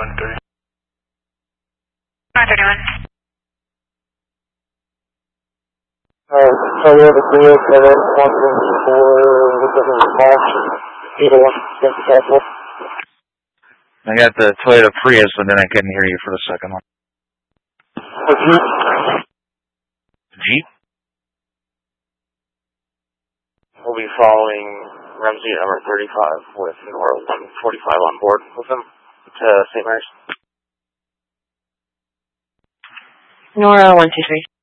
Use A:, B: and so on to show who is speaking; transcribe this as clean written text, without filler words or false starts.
A: 130.
B: 131.
C: So we have a 307 114 with the response. Either one, that's possible.
D: I got the Toyota Prius, and then I couldn't hear you for the second one.
C: Jeep?
D: Jeep?
C: We'll be following Ramsey number 35 with Nora 145 on board with him to St. Mary's.
B: Nora 123.